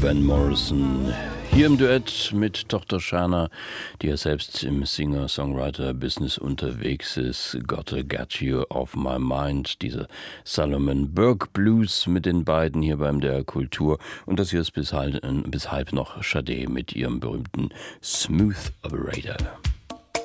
Van Morrison hier im Duett mit Tochter Shana, die ja selbst im Singer-Songwriter-Business unterwegs ist. Gotta Get You Off My Mind, diese Solomon Burke Blues mit den beiden hier beim der Kultur. Und das hier ist bis halb noch Sade mit ihrem berühmten Smooth Operator.